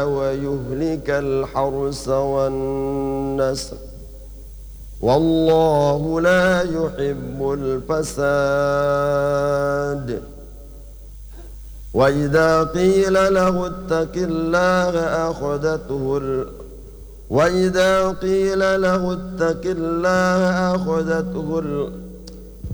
ويهلك الحرث والنسل، والله لا يحب الفساد. وإذا قيل له اتق الله أخذته